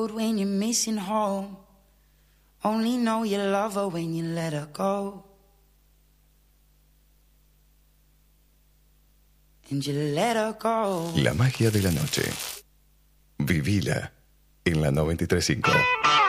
When you're missing home, only know you love her when you let her go. And you let her go. La magia de la noche. Vivila en la 93.5.